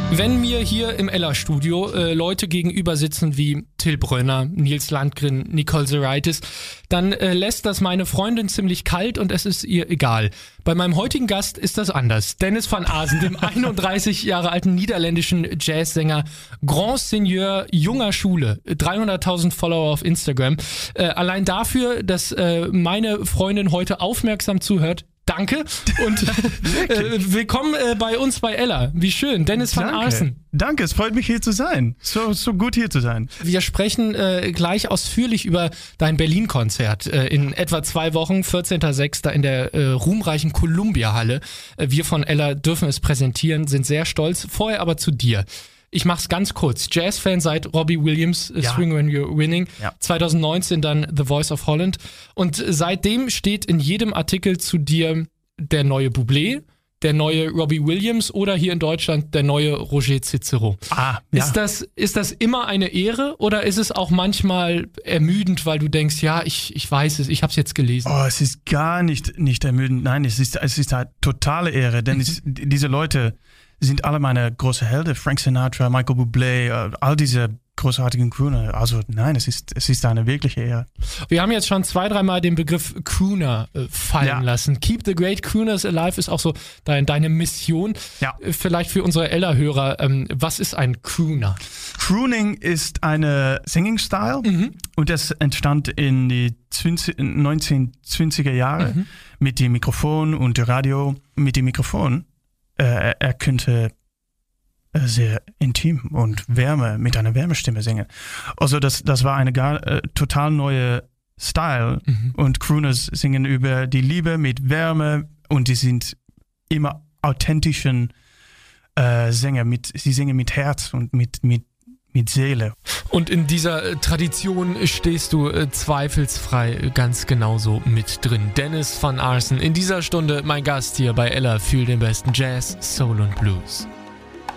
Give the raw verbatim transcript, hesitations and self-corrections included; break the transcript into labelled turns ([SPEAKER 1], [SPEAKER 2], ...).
[SPEAKER 1] Wenn mir hier im Ella-Studio äh, Leute gegenüber sitzen wie Till Brönner, Nils Landgren, Nicole Zeraitis, dann äh, lässt das meine Freundin ziemlich kalt und es ist ihr egal. Bei meinem heutigen Gast ist das anders. Dennis van Aasen, dem einunddreißig Jahre alten niederländischen Jazzsänger, Grand Seigneur junger Schule, dreihunderttausend Follower auf Instagram. Äh, allein dafür, dass äh, meine Freundin heute aufmerksam zuhört, danke und äh, willkommen äh, bei uns bei Ella. Wie schön, Dennis van
[SPEAKER 2] Danke.
[SPEAKER 1] Aasen.
[SPEAKER 2] Danke, es freut mich hier zu sein. So, so gut hier zu sein.
[SPEAKER 1] Wir sprechen äh, gleich ausführlich über dein Berlin-Konzert äh, in etwa zwei Wochen, vierzehnter sechster in der äh, ruhmreichen Columbia-Halle. Äh, wir von Ella dürfen es präsentieren, sind sehr stolz. Vorher aber zu dir. Ich mach's ganz kurz. Jazz-Fan seit Robbie Williams, äh,
[SPEAKER 2] Ja.
[SPEAKER 1] Swing When You're Winning.
[SPEAKER 2] Ja.
[SPEAKER 1] zwanzig neunzehn dann The Voice of Holland. Und seitdem steht in jedem Artikel zu dir der neue Bublé, der neue Robbie Williams oder hier in Deutschland der neue Roger Cicero.
[SPEAKER 2] Ah, ja.
[SPEAKER 1] Ist das, ist das immer eine Ehre oder ist es auch manchmal ermüdend, weil du denkst, ja, ich, ich weiß es, ich habe es jetzt gelesen?
[SPEAKER 2] Oh, es ist gar nicht, nicht ermüdend. Nein, es ist, es ist eine totale Ehre, denn es, diese Leute sind alle meine großen Helden. Frank Sinatra, Michael Bublé, äh, all diese großartigen Crooner. Also nein, es ist, es ist eine wirkliche Ehre.
[SPEAKER 1] Wir haben jetzt schon zwei, dreimal den Begriff Crooner äh, fallen
[SPEAKER 2] Ja.
[SPEAKER 1] lassen. Keep the Great Crooners Alive ist auch so dein, deine Mission.
[SPEAKER 2] Ja.
[SPEAKER 1] Äh, Vielleicht für unsere Ella-Hörer, ähm, was ist ein Crooner?
[SPEAKER 2] Crooning ist eine Singing-Style und das entstand in die zwanzig, neunzehnhundertzwanziger Jahre
[SPEAKER 1] Mhm.
[SPEAKER 2] mit dem Mikrofon und dem Radio. Mit dem Mikrofon, äh, er könnte äh, sehr intim und Wärme mit einer Wärmestimme singen. Also das, das war eine gar, äh, total neue Style und Crooners singen über die Liebe mit Wärme und die sind immer authentischen äh, Sänger, mit, sie singen mit Herz und mit, mit, mit Seele.
[SPEAKER 1] Und in dieser äh, Tradition stehst du äh, zweifelsfrei äh, ganz genauso mit drin. Dennis van Aasen, in dieser Stunde mein Gast hier bei Ella für den besten Jazz, Soul und Blues.